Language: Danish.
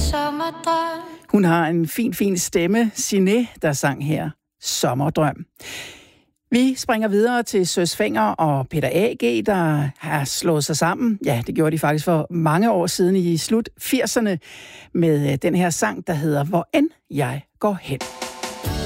sommerdrøm. Hun har en fin stemme, Siné, der sang her Sommerdrøm. Vi springer videre til Søs Fenger og Peter A.G., der har slået sig sammen. Ja, det gjorde de faktisk for mange år siden i slut 80'erne med den her sang, der hedder Hvor end jeg går hen.